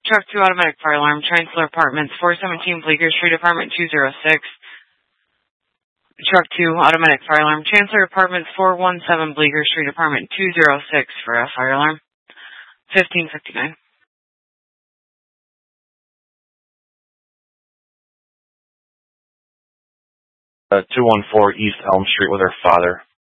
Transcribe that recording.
Truck 2 automatic fire alarm, Chancellor Apartments, 417 Bleecker Street, Apartment 206. Truck 2 automatic fire alarm, Chancellor Apartments, 417 Bleecker Street, Apartment 206 for a fire alarm. 1559. 214 East Elm Street with her father.